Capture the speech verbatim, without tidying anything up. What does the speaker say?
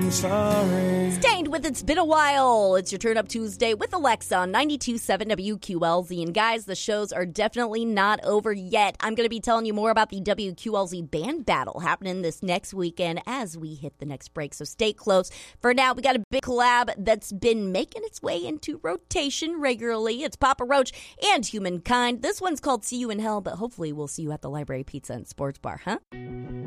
I'm sorry. Stained with It's Been a While. It's your Turn Up Tuesday with Alexa on ninety-two point seven W Q L Z. And guys, the shows are definitely not over yet. I'm going to be telling you more about the W Q L Z band battle happening this next weekend as we hit the next break. So stay close. For now, we got a big collab that's been making its way into rotation regularly. It's Papa Roach and Humankind. This one's called See You in Hell, but hopefully we'll see you at the Library Pizza and Sports Bar, huh?